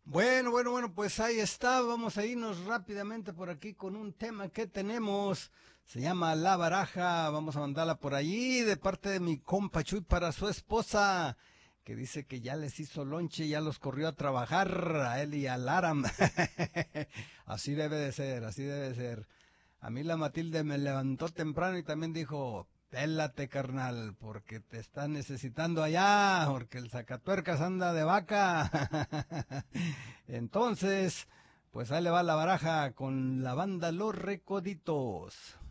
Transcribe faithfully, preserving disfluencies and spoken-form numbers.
Bueno, bueno, bueno, pues ahí está. Vamos a irnos rápidamente por aquí con un tema que tenemos. Se llama La Baraja. Vamos a mandarla por allí de parte de mi compa Chuy para su esposa, que dice que ya les hizo lonche, ya los corrió a trabajar a él y al Aram. Así debe de ser, así debe de ser. A mí la Matilde me levantó temprano y también dijo, pélate carnal, porque te está necesitando allá, porque el sacatuercas anda de vaca. Entonces, pues ahí le va la baraja con la banda Los Recoditos.